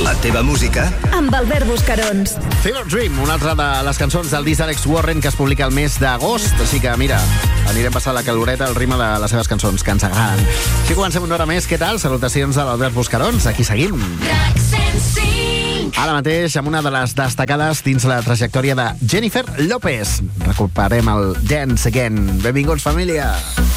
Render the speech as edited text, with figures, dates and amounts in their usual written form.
La teva música amb Albert Buscarons. Fever Dream, una altra de les cançons del disc d'Alex Warren que es publica el mes d'agost, així que mira, anirem passant la caloreta al ritme de les seves cançons, que ens agraden. Així comencem una hora més. Què tal? Salutacions de l'Albert Buscarons. Aquí seguim. Ara mateix amb una de les destacades dins la trajectòria de Jennifer López. Recuperem el Dance Again. Benvinguts, família.